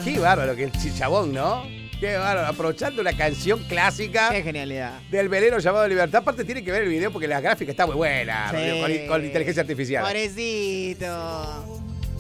Qué bárbaro que el chabón, ¿no? Qué bárbaro. Aprovechando una canción clásica. Qué genialidad. Del velero llamado Libertad. Aparte tiene que ver el video porque la gráfica está muy buena. Sí. Con inteligencia artificial. Pobrecito.